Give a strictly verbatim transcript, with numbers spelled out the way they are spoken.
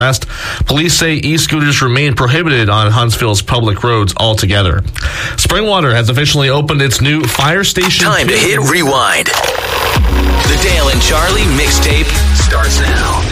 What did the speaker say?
Police say e-scooters remain prohibited on Huntsville's public roads altogether. Springwater has officially opened its new fire station. Time to hit rewind. The Dale and Charlie mixtape starts now.